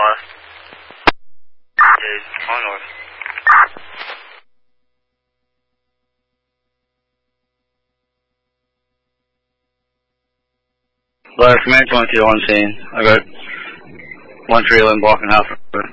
left. Yeah, on north. Blair, Command 22 on scene. I got one trailer and blocking half of it.